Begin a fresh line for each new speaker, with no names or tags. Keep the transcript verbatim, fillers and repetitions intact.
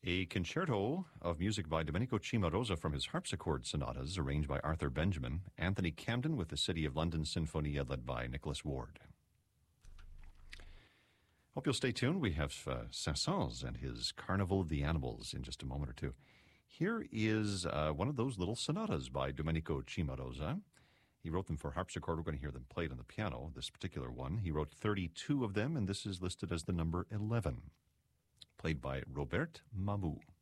A concerto of music by Domenico Cimarosa from his harpsichord sonatas, arranged by Arthur Benjamin. Anthony Camden with the City of London Sinfonia, led by Nicholas Ward. Hope you'll stay tuned. We have uh, Saint-Saëns and his Carnival of the Animals in just a moment or two. Here is uh, one of those little sonatas by Domenico Cimarosa. He wrote them for harpsichord. We're going to hear them played on the piano, this particular one. He wrote thirty-two of them, and this is listed as the number eleven. Played by Robert Mamou.